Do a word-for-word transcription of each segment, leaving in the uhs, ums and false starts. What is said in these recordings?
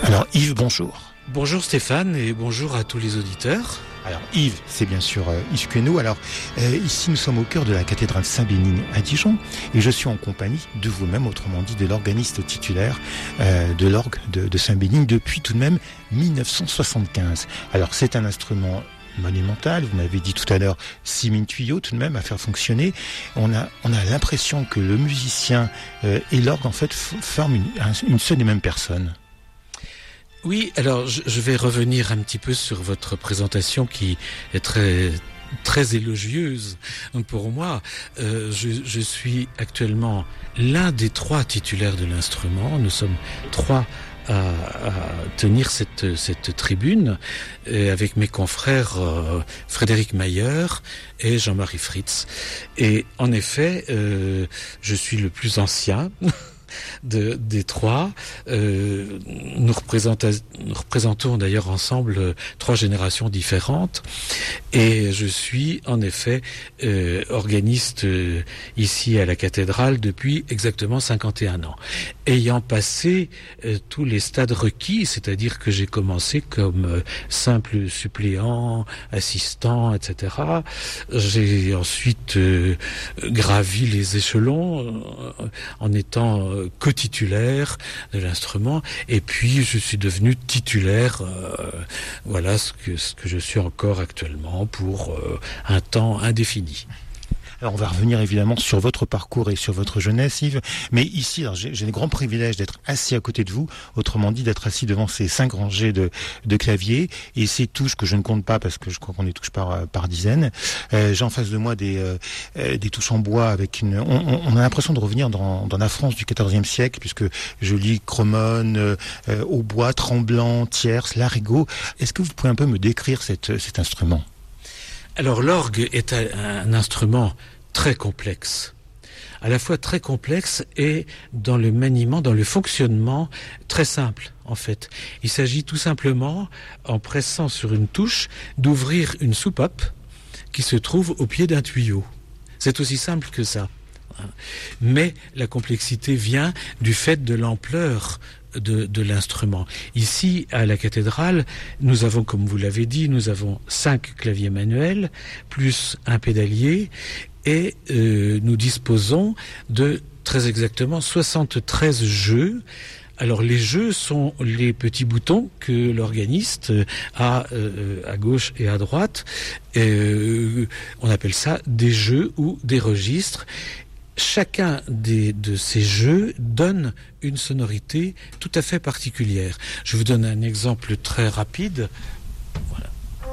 Alors Yves, bonjour. Bonjour Stéphane et bonjour à tous les auditeurs. Alors Yves, c'est bien sûr euh, Yves Queneau. Alors euh, ici nous sommes au cœur de la cathédrale Saint-Bénigne à Dijon et je suis en compagnie de vous-même, autrement dit de l'organiste titulaire euh, de l'orgue de, de Saint-Bénigne depuis tout de même dix-neuf cent soixante-quinze. Alors c'est un instrument monumental, vous m'avez dit tout à l'heure six mille tuyaux tout de même à faire fonctionner. On a, on a l'impression que le musicien euh, et l'orgue en fait f- forment une, une seule et même personne. Oui, alors je, je vais revenir un petit peu sur votre présentation qui est très très élogieuse pour moi. Euh, je, je suis actuellement l'un des trois titulaires de l'instrument. Nous sommes trois à, à tenir cette, cette tribune euh, avec mes confrères euh, Frédéric Mayer et Jean-Marie Fritz. Et en effet, euh, je suis le plus ancien De, des trois. Euh, nous, nous représentons d'ailleurs ensemble euh, trois générations différentes et je suis en effet euh, organiste euh, ici à la cathédrale depuis exactement cinquante et un ans. Ayant passé euh, tous les stades requis, c'est-à-dire que j'ai commencé comme euh, simple suppléant, assistant, et cetera. J'ai ensuite euh, gravi les échelons euh, en étant euh, co-titulaire de l'instrument et puis je suis devenu titulaire euh, voilà ce que, ce que je suis encore actuellement pour euh, un temps indéfini. Alors on va revenir évidemment sur votre parcours et sur votre jeunesse Yves, mais ici alors, j'ai, j'ai le grand privilège d'être assis à côté de vous, autrement dit d'être assis devant ces cinq rangées de, de claviers et ces touches que je ne compte pas parce que je crois qu'on les touche par, par dizaines. Euh, j'ai en face de moi des, euh, des touches en bois avec une... On, on a l'impression de revenir dans, dans la France du quatorzième siècle puisque je lis Cremone, euh, hautbois, tremblant, tierce, larigot. Est-ce que vous pouvez un peu me décrire cette, cet instrument ? Alors l'orgue est un, un instrument très complexe, à la fois très complexe et dans le maniement, dans le fonctionnement très simple en fait. Il s'agit tout simplement, en pressant sur une touche, d'ouvrir une soupape qui se trouve au pied d'un tuyau. C'est aussi simple que ça. Mais la complexité vient du fait de l'ampleur De, de l'instrument. Ici, à la cathédrale, nous avons, comme vous l'avez dit, nous avons cinq claviers manuels, plus un pédalier, et euh, nous disposons de, très exactement, soixante-treize jeux. Alors les jeux sont les petits boutons que l'organiste a euh, à gauche et à droite. Euh, on appelle ça des jeux ou des registres. Chacun des, de ces jeux donne une sonorité tout à fait particulière. Je vous donne un exemple très rapide. Voilà.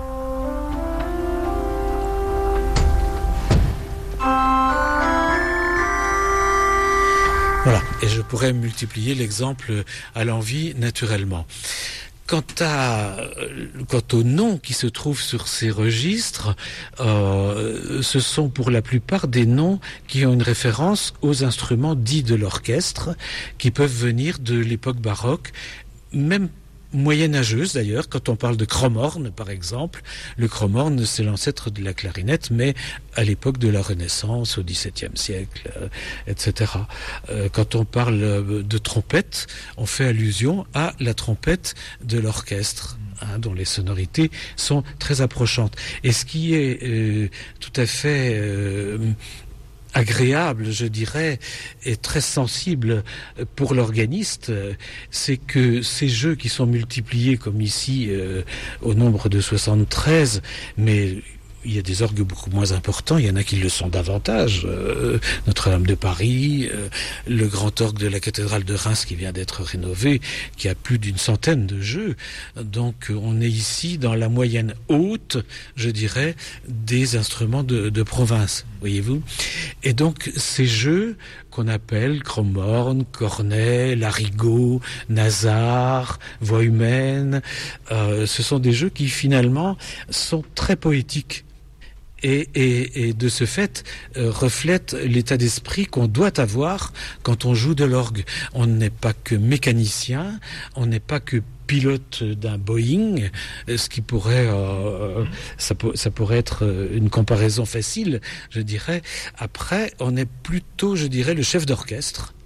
Voilà. Et je pourrais multiplier l'exemple à l'envi naturellement. Quant, à, quant aux noms qui se trouvent sur ces registres, euh, ce sont pour la plupart des noms qui ont une référence aux instruments dits de l'orchestre, qui peuvent venir de l'époque baroque, même moyenâgeuse d'ailleurs. Quand on parle de chromorne par exemple, le chromorne c'est l'ancêtre de la clarinette, mais à l'époque de la Renaissance, au dix-septième siècle, euh, et cetera. Euh, quand on parle de trompette, on fait allusion à la trompette de l'orchestre, hein, dont les sonorités sont très approchantes. Et ce qui est euh, tout à fait euh, agréable, je dirais, et très sensible pour l'organiste, c'est que ces jeux qui sont multipliés, comme ici, euh, au nombre de soixante-treize, mais il y a des orgues beaucoup moins importants, il y en a qui le sont davantage. Euh, Notre-Dame de Paris, euh, le grand orgue de la cathédrale de Reims qui vient d'être rénové, qui a plus d'une centaine de jeux. Donc on est ici dans la moyenne haute, je dirais, des instruments de, de province, voyez-vous. Et donc ces jeux qu'on appelle chromorne, cornet, larigot, nasard, voix humaine, euh, ce sont des jeux qui finalement sont très poétiques. Et, et, et de ce fait euh, reflète l'état d'esprit qu'on doit avoir quand on joue de l'orgue. On n'est pas que mécanicien, on n'est pas que pilote d'un Boeing, ce qui pourrait, euh, ça, ça pourrait être une comparaison facile, je dirais. Après, on est plutôt, je dirais, le chef d'orchestre.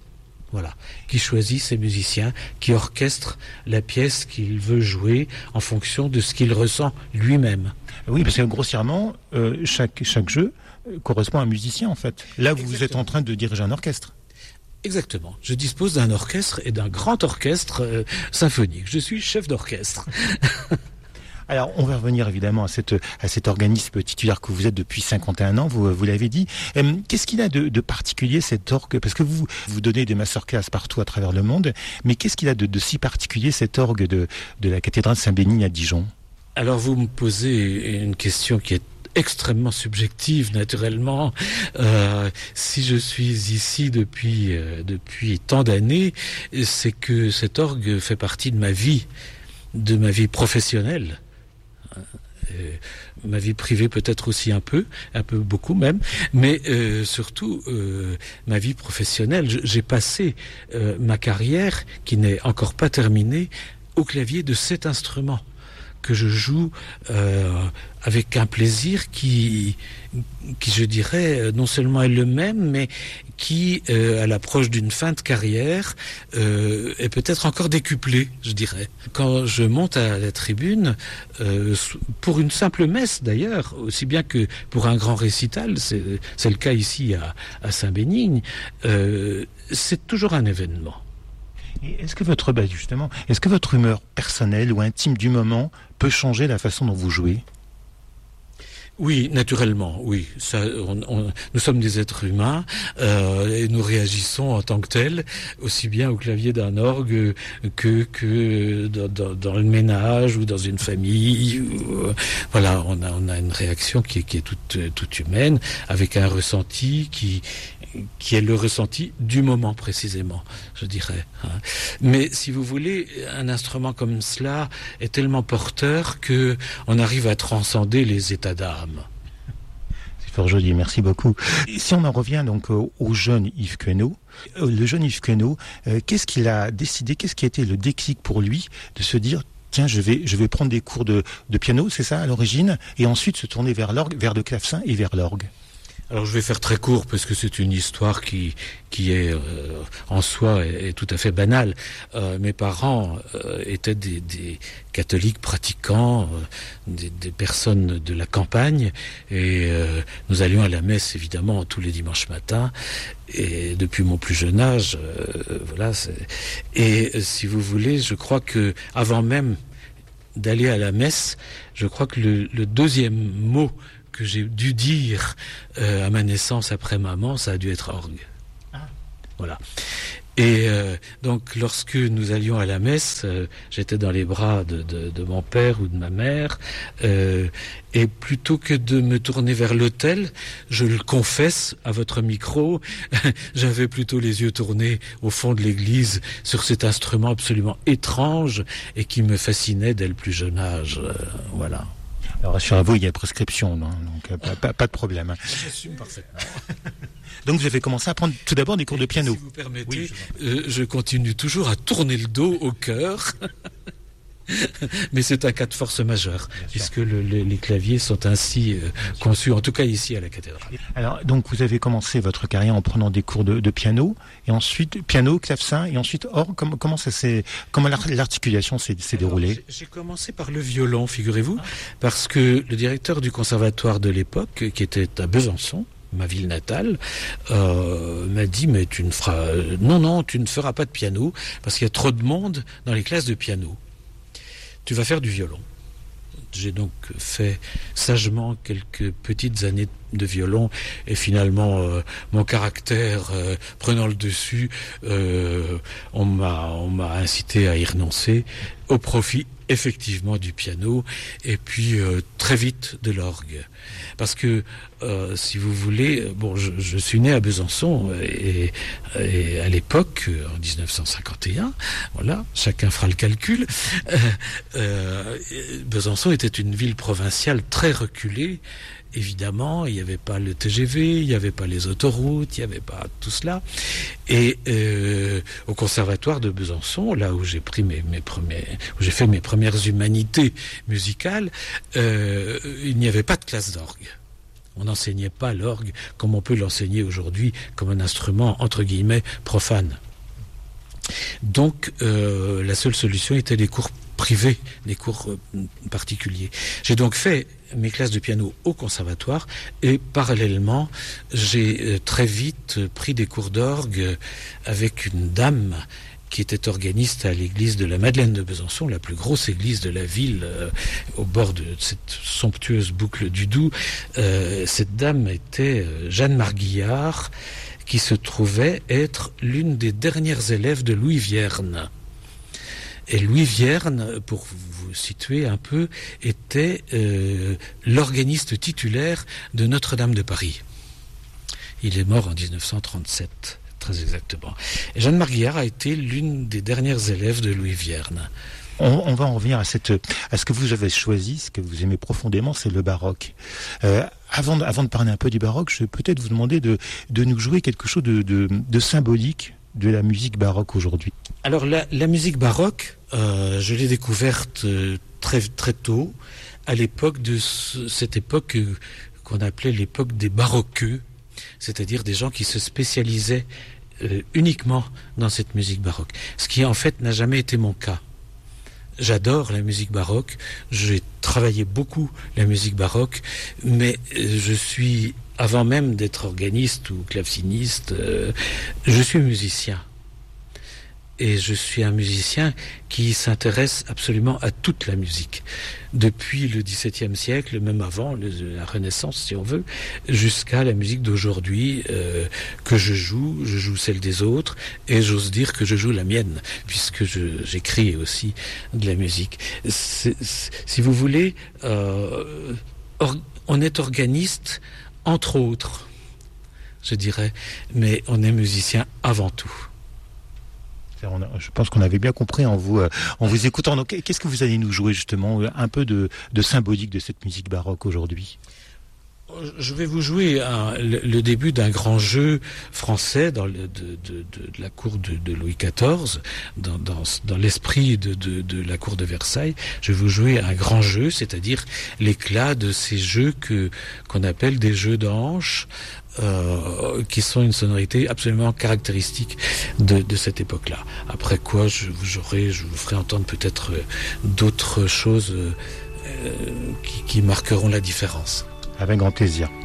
Voilà, qui choisit ses musiciens, qui orchestre la pièce qu'il veut jouer en fonction de ce qu'il ressent lui-même. Oui, parce que grossièrement, euh, chaque, chaque jeu correspond à un musicien en fait. Là, vous Exactement. êtes en train de diriger un orchestre. Exactement. Je dispose d'un orchestre et d'un grand orchestre euh, symphonique. Je suis chef d'orchestre. Alors, on va revenir évidemment à, cette, à cet organisme titulaire que vous êtes depuis cinquante et un ans, vous, vous l'avez dit. Euh, qu'est-ce qu'il a de, de particulier cet orgue? Parce que vous, vous donnez des masterclass partout à travers le monde, mais qu'est-ce qu'il a de, de si particulier cet orgue de, de la cathédrale Saint-Bénigne à Dijon? Alors, vous me posez une question qui est extrêmement subjective, naturellement. Euh, si je suis ici depuis, euh, depuis tant d'années, c'est que cet orgue fait partie de ma vie, de ma vie professionnelle. Euh, ma vie privée peut-être aussi un peu, un peu beaucoup même, mais euh, surtout euh, ma vie professionnelle. J'ai passé euh, ma carrière, qui n'est encore pas terminée, au clavier de cet instrument que je joue euh, avec un plaisir qui, qui, je dirais, non seulement est le même, mais qui, euh, à l'approche d'une fin de carrière, euh, est peut-être encore décuplé, je dirais. Quand je monte à la tribune, euh, pour une simple messe d'ailleurs, aussi bien que pour un grand récital, c'est, c'est le cas ici à, à Saint-Bénigne, euh, c'est toujours un événement. Et est-ce que votre, bah justement, est-ce que votre humeur personnelle ou intime du moment peut changer la façon dont vous jouez? Oui, naturellement, oui. Ça, on, on, nous sommes des êtres humains euh, et nous réagissons en tant que tels, aussi bien au clavier d'un orgue que que dans, dans, dans le ménage ou dans une famille. Ou, euh, voilà, on a on a une réaction qui est qui est toute toute humaine, avec un ressenti qui qui est le ressenti du moment précisément, je dirais. Mais si vous voulez, un instrument comme cela est tellement porteur que on arrive à transcender les états d'âme. C'est fort joli, merci beaucoup. Et si on en revient donc au, au jeune Yves Queneau, le jeune Yves Queneau, euh, qu'est-ce qu'il a décidé, qu'est-ce qui a été le déclic pour lui de se dire tiens, je vais, je vais prendre des cours de, de piano, c'est ça à l'origine, et ensuite se tourner vers l'orgue, vers le clavecin et vers l'orgue? Alors je vais faire très court parce que c'est une histoire qui qui est euh, en soi est, est tout à fait banale. Euh, mes parents euh, étaient des, des catholiques pratiquants, euh, des, des personnes de la campagne, et euh, nous allions à la messe évidemment tous les dimanches matins. Et depuis mon plus jeune âge, euh, voilà. C'est... Et euh, si vous voulez, je crois que avant même d'aller à la messe, je crois que le, le deuxième mot que j'ai dû dire euh, à ma naissance après maman, ça a dû être orgue. Ah. Voilà. Et euh, donc, lorsque nous allions à la messe, euh, j'étais dans les bras de, de, de mon père ou de ma mère, euh, et plutôt que de me tourner vers l'autel, je le confesse à votre micro, j'avais plutôt les yeux tournés au fond de l'église sur cet instrument absolument étrange et qui me fascinait dès le plus jeune âge. Euh, voilà. Alors rassurez-vous, il y a prescription, non, donc pas, pas, pas de problème. J'assume parfaitement. Donc vous avez commencé à prendre tout d'abord des cours de piano. Si vous permettez, oui, je... Euh, je continue toujours à tourner le dos au cœur. Mais c'est un cas de force majeure, bien puisque le, le, les claviers sont ainsi euh, conçus, en tout cas ici à la cathédrale. Alors, donc vous avez commencé votre carrière en prenant des cours de, de piano, et ensuite piano, clavecin, et ensuite orgue. Comment, comment ça s'est, comment l'articulation s'est, s'est déroulée? J'ai commencé par le violon, figurez-vous, parce que le directeur du conservatoire de l'époque, qui était à Besançon, ma ville natale, euh, m'a dit mais tu ne feras, non non, tu ne feras pas de piano parce qu'il y a trop de monde dans les classes de piano. Tu vas faire du violon. J'ai donc fait sagement quelques petites années de violon et finalement euh, mon caractère euh, prenant le dessus, euh, on m'a on m'a incité à y renoncer au profit effectivement du piano et puis euh, très vite de l'orgue. Parce que euh, si vous voulez, bon, je, je suis né à Besançon et, et à l'époque, en dix-neuf cent cinquante et un, voilà, chacun fera le calcul. Euh, euh, Besançon était une ville provinciale très reculée. Évidemment, il n'y avait pas le T G V, il n'y avait pas les autoroutes, il n'y avait pas tout cela. Et euh, au conservatoire de Besançon, là où j'ai pris mes, mes premiers, où j'ai fait mes premières humanités musicales, euh, il n'y avait pas de classe d'orgue. On n'enseignait pas l'orgue comme on peut l'enseigner aujourd'hui, comme un instrument entre guillemets profane. Donc euh, la seule solution était les cours privés, des cours euh, particuliers. J'ai donc fait mes classes de piano au conservatoire et parallèlement, j'ai euh, très vite euh, pris des cours d'orgue avec une dame qui était organiste à l'église de la Madeleine de Besançon, la plus grosse église de la ville, euh, au bord de cette somptueuse boucle du Doubs. Euh, cette dame était euh, Jeanne Marguillard, qui se trouvait être l'une des dernières élèves de Louis Vierne. Et Louis Vierne, pour vous situer un peu, était euh, l'organiste titulaire de Notre-Dame de Paris. Il est mort en dix-neuf cent trente-sept, très exactement. Et Jeanne Marguillard a été l'une des dernières élèves de Louis Vierne. On, on va en revenir à, cette, à ce que vous avez choisi, ce que vous aimez profondément, c'est le baroque. Euh, avant, de, avant de parler un peu du baroque, je vais peut-être vous demander de, de nous jouer quelque chose de, de, de symbolique de la musique baroque aujourd'hui. Alors la, la musique baroque, euh, je l'ai découverte euh, très très tôt, à l'époque de ce, cette époque euh, qu'on appelait l'époque des baroqueux, c'est-à-dire des gens qui se spécialisaient euh, uniquement dans cette musique baroque. Ce qui en fait n'a jamais été mon cas. J'adore la musique baroque, j'ai travaillé beaucoup la musique baroque, mais euh, je suis, avant même d'être organiste ou claveciniste, euh, je suis musicien. Et je suis un musicien qui s'intéresse absolument à toute la musique. Depuis le dix-septième siècle, même avant le, la Renaissance, si on veut, jusqu'à la musique d'aujourd'hui euh, que je joue. Je joue celle des autres et j'ose dire que je joue la mienne, puisque je, j'écris aussi de la musique. C'est, c'est, si vous voulez, euh, or, on est organiste, entre autres, je dirais, mais on est musicien avant tout. Je pense qu'on avait bien compris en vous, en vous écoutant. Donc, qu'est-ce que vous allez nous jouer justement, un peu de, de symbolique de cette musique baroque aujourd'hui ? Je vais vous jouer un, le, le début d'un grand jeu français dans le, de, de, de, de la cour de, de Louis quatorze, dans, dans, dans l'esprit de, de, de la cour de Versailles. Je vais vous jouer un grand jeu, c'est-à-dire l'éclat de ces jeux que qu'on appelle des jeux d'anches, Euh, qui sont une sonorité absolument caractéristique de, de cette époque-là. Après quoi, je vous, j'aurai, je vous ferai entendre peut-être euh, d'autres choses euh, qui, qui marqueront la différence. Avec grand plaisir.